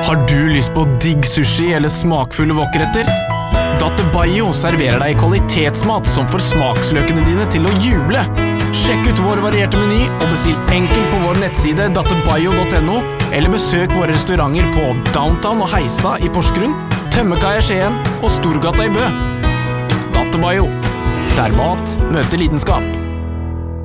Har du lyst på digg sushi eller smakfulle wokretter? Dattebayo serverer deg kvalitetsmat som får smaksløkene dine til å juble. Sjekk ut vår varierte meny og bestill enkelt på vår nettside dattebayo.no eller besøk våre restauranter på Downtown og Heistad i Porsgrunn, Tømmekaia i Skien og Storgata i Bø. Dattebayo, der mat møter lidenskap.